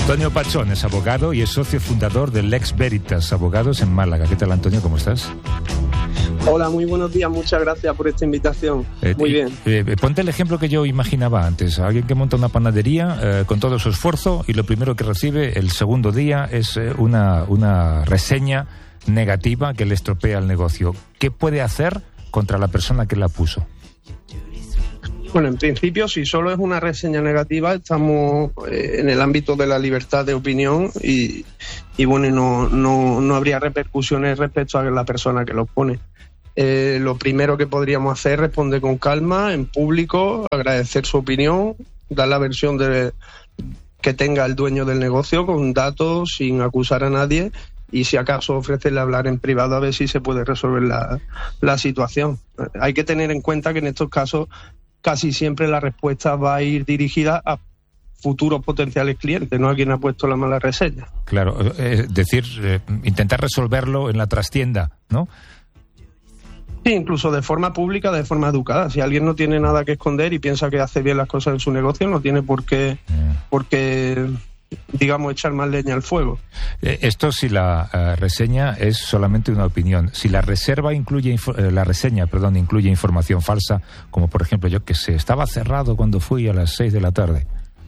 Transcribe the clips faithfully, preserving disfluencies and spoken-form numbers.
Antonio Pachón es abogado y es socio fundador del Lex Veritas Abogados en Málaga. ¿Qué tal, Antonio? ¿Cómo estás? Hola, muy buenos días. Muchas gracias por esta invitación. Eh, muy bien. Eh, eh, ponte el ejemplo que yo imaginaba antes. Alguien que monta una panadería eh, con todo su esfuerzo y lo primero que recibe el segundo día es eh, una, una reseña negativa que le estropea el negocio. ¿Qué puede hacer contra la persona que la puso? Bueno, en principio, si solo es una reseña negativa, estamos eh, en el ámbito de la libertad de opinión y, y bueno, no, no, no habría repercusiones respecto a la persona que lo pone. Eh, lo primero que podríamos hacer es responder con calma, en público, agradecer su opinión, dar la versión de, que tenga el dueño del negocio con datos, sin acusar a nadie, y si acaso ofrecerle hablar en privado a ver si se puede resolver la, la situación. Hay que tener en cuenta que en estos casos casi siempre la respuesta va a ir dirigida a futuros potenciales clientes, no a quien ha puesto la mala reseña. Claro, es decir, eh, intentar resolverlo en la trastienda, ¿no? Sí, incluso de forma pública, de forma educada. Si alguien no tiene nada que esconder y piensa que hace bien las cosas en su negocio, no tiene por qué, mm. por qué digamos, echar más leña al fuego. Eh, esto si la uh, reseña es solamente una opinión. Si la reserva incluye eh, la reseña, perdón, incluye información falsa, como por ejemplo, yo que sé, estaba cerrado cuando fui a las seis de la tarde.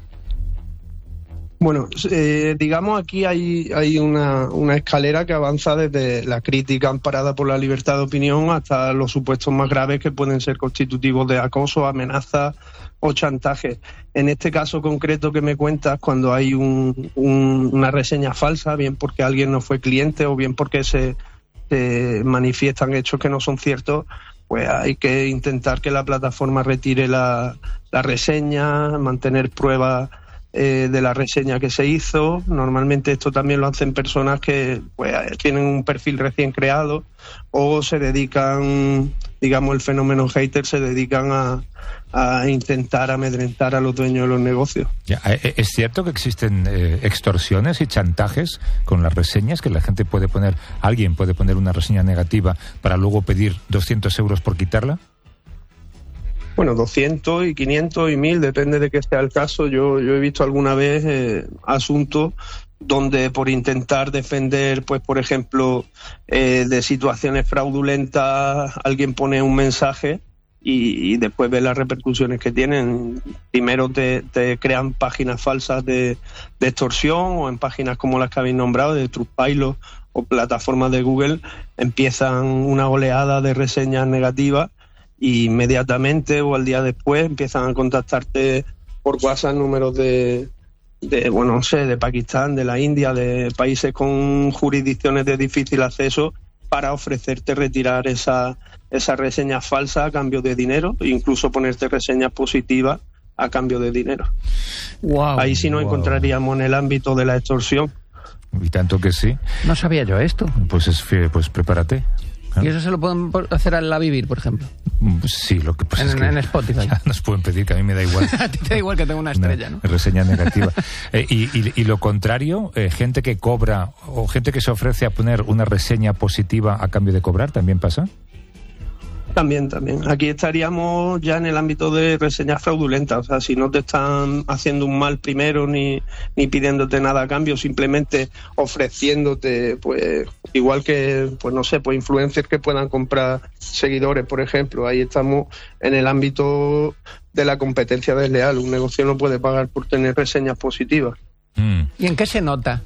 Bueno, eh, digamos aquí hay, hay una, una escalera que avanza desde la crítica amparada por la libertad de opinión hasta los supuestos más graves que pueden ser constitutivos de acoso, amenaza o chantaje. En este caso concreto que me cuentas, cuando hay un, un, una reseña falsa, bien porque alguien no fue cliente o bien porque se, se manifiestan hechos que no son ciertos, pues hay que intentar que la plataforma retire la, la reseña, mantener pruebas Eh, de la reseña que se hizo. Normalmente esto también lo hacen personas que pues tienen un perfil recién creado o se dedican, digamos, el fenómeno hater, se dedican a, a intentar amedrentar a los dueños de los negocios. Ya, ¿es cierto que existen eh, extorsiones y chantajes con las reseñas, que la gente puede poner, alguien puede poner una reseña negativa para luego pedir doscientos euros por quitarla? Bueno, doscientos y quinientos y mil, depende de qué sea el caso. Yo, yo he visto alguna vez eh, asuntos donde por intentar defender, pues por ejemplo, eh, de situaciones fraudulentas, alguien pone un mensaje y, y después ve las repercusiones que tienen. Primero te, te crean páginas falsas de, de extorsión, o en páginas como las que habéis nombrado, de Trustpilot o plataformas de Google, empiezan una oleada de reseñas negativas y inmediatamente o al día después empiezan a contactarte por WhatsApp números de, de, bueno, no sé, de Pakistán, de la India, de países con jurisdicciones de difícil acceso, para ofrecerte retirar esa, esa reseña falsa a cambio de dinero, e incluso ponerte reseñas positivas a cambio de dinero. Wow, Ahí sí nos wow. encontraríamos en el ámbito de la extorsión. Y tanto que sí. No sabía yo esto. Pues, es, pues prepárate. ¿Y eso se lo pueden hacer al La Vivir, por ejemplo? Sí, lo que pasa en, es que en Spotify. Ya nos pueden pedir, que a mí me da igual. A ti te da igual que tenga una estrella, una ¿no? reseña negativa. eh, y, y, y lo contrario, eh, gente que cobra o gente que se ofrece a poner una reseña positiva a cambio de cobrar, ¿también pasa? También, también. Aquí estaríamos ya en el ámbito de reseñas fraudulentas. O sea, si no te están haciendo un mal primero ni, ni pidiéndote nada a cambio, simplemente ofreciéndote, pues, igual que, pues no sé, pues influencers que puedan comprar seguidores, por ejemplo. Ahí estamos en el ámbito de la competencia desleal. Un negocio no puede pagar por tener reseñas positivas. Mm. ¿Y en qué se nota?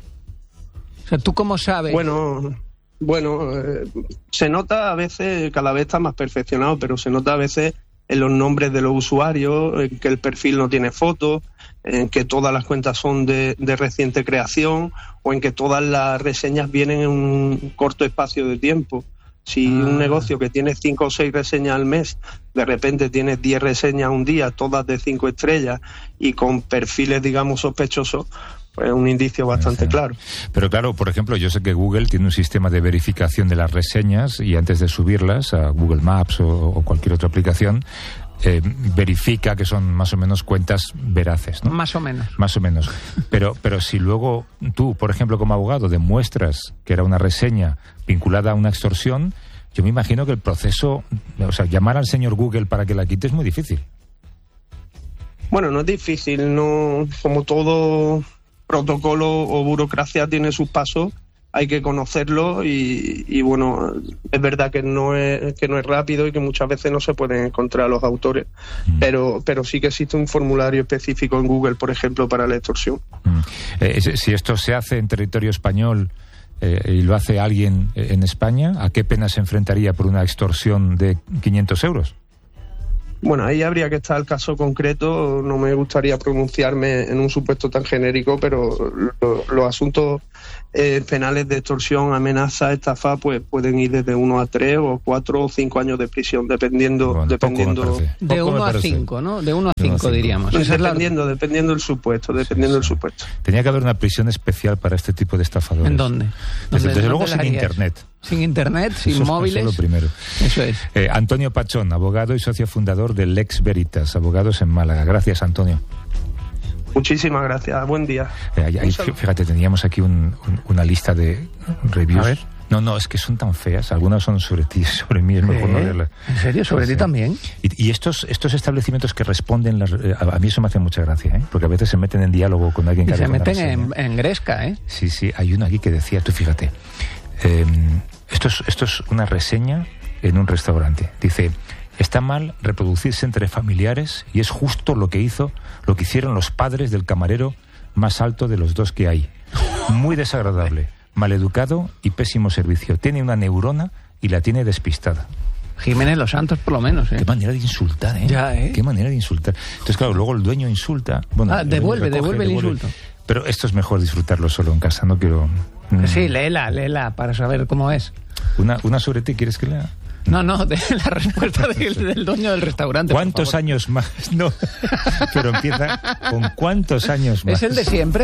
O sea, ¿tú cómo sabes? Bueno... Bueno, eh, se nota a veces, cada vez está más perfeccionado, pero se nota a veces en los nombres de los usuarios, en que el perfil no tiene fotos, en que todas las cuentas son de, de reciente creación, o en que todas las reseñas vienen en un corto espacio de tiempo. Si ah. un negocio que tiene cinco o seis reseñas al mes, de repente tiene diez reseñas un día, todas de cinco estrellas y con perfiles, digamos, sospechosos, pues un indicio bastante sí. claro. Pero claro, por ejemplo, yo sé que Google tiene un sistema de verificación de las reseñas y antes de subirlas a Google Maps o, o cualquier otra aplicación, eh, verifica que son más o menos cuentas veraces, ¿no? Más o menos. Más o menos. Pero, pero si luego tú, por ejemplo, como abogado, demuestras que era una reseña vinculada a una extorsión, yo me imagino que el proceso, o sea, llamar al señor Google para que la quite es muy difícil. Bueno, no es difícil, no, como todo protocolo o burocracia tiene sus pasos, hay que conocerlo y, y bueno, es verdad que no es que no es rápido y que muchas veces no se pueden encontrar los autores, mm. pero pero sí que existe un formulario específico en Google, por ejemplo, para la extorsión. Mm. Eh, si esto se hace en territorio español eh, y lo hace alguien en España, ¿a qué pena se enfrentaría por una extorsión de quinientos euros? Bueno, ahí habría que estar el caso concreto. No me gustaría pronunciarme en un supuesto tan genérico, pero lo, los asuntos eh, penales de extorsión, amenaza, estafa, pues pueden ir desde uno a tres o cuatro o cinco años de prisión, dependiendo... Bueno, dependiendo de uno a cinco, ¿no? De uno a cinco, diríamos. Pues dependiendo, dependiendo del supuesto, dependiendo sí, sí. del supuesto. Tenía que haber una prisión especial para este tipo de estafadores. ¿En dónde? Desde, ¿Dónde desde luego sin internet. Sin internet, sin eso móviles. Eso es lo primero. Eso es. Eh, Antonio Pachón, abogado y socio fundador de Lex Veritas, abogados en Málaga. Gracias, Antonio. Muchísimas gracias. Buen día. Eh, ahí, ahí, fíjate, teníamos aquí un, un, una lista de reviews. A ver. No, no, es que son tan feas. Algunas son sobre ti, sobre mí. Es mejor no leerlas. ¿En serio? ¿Sobre sí. ti también? Y, y estos estos establecimientos que responden, las, a, a mí eso me hace mucha gracia, ¿eh? Porque a veces se meten en diálogo con alguien que... Y se meten en, en gresca, ¿eh? Sí, sí. Hay uno aquí que decía, tú fíjate, eh, esto, es, esto es una reseña en un restaurante. Dice... Está mal reproducirse entre familiares y es justo lo que hizo, lo que hicieron los padres del camarero más alto de los dos que hay. Muy desagradable, maleducado y pésimo servicio. Tiene una neurona y la tiene despistada. Jiménez Los Santos, por lo menos, ¿eh? Qué manera de insultar, ¿eh? Ya, ¿eh? Qué manera de insultar. Entonces, claro, luego el dueño insulta... Bueno, ah, devuelve, recoge, devuelve el devuelve. insulto. Pero esto es mejor disfrutarlo solo en casa, no quiero... Mm. Sí, léela, léela, para saber cómo es. Una, una sobre ti, ¿quieres que lea? No, no, de la respuesta del, del dueño del restaurante. ¿Cuántos años más? No, pero empieza con ¿cuántos años más? ¿Es el de siempre?